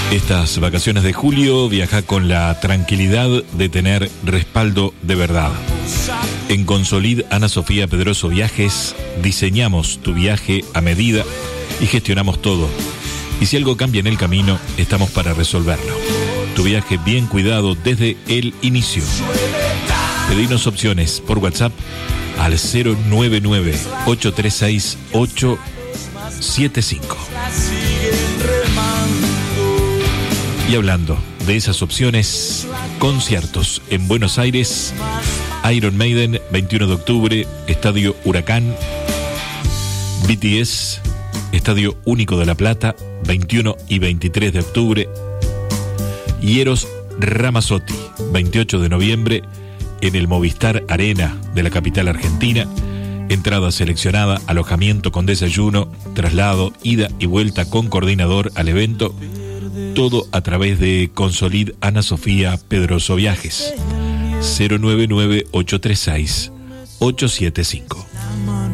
Estas vacaciones de julio viaja con la tranquilidad de tener respaldo de verdad. En Consolid Ana Sofía Pedroso Viajes diseñamos tu viaje a medida y gestionamos todo. Y si algo cambia en el camino, estamos para resolverlo. Tu viaje bien cuidado desde el inicio. Pedinos opciones por WhatsApp al 099-836-875. Y hablando de esas opciones, conciertos en Buenos Aires, Iron Maiden, 21 de octubre, Estadio Huracán, BTS, Estadio Único de La Plata, 21 y 23 de octubre, y Eros Ramazzotti, 28 de noviembre, en el Movistar Arena de la capital argentina. Entrada seleccionada, alojamiento con desayuno, traslado, ida y vuelta con coordinador al evento. Todo a través de Consolid Ana Sofía Pedroso Viajes. 099-836-875.